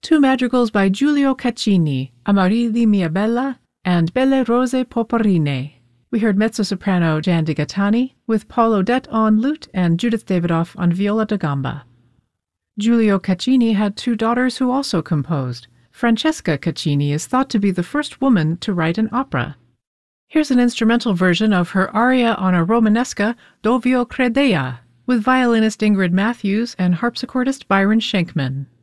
Two madrigals by Giulio Caccini, Amarili mia bella and Belle Rose Poporine. We heard mezzo-soprano Jan de Gattani, with Paul Odette on lute and Judith Davidoff on viola da gamba. Giulio Caccini had two daughters who also composed. Francesca Caccini is thought to be the first woman to write an opera. Here's an instrumental version of her aria on a Romanesca, Dov'io Credea, with violinist Ingrid Matthews and harpsichordist Byron Schenkman.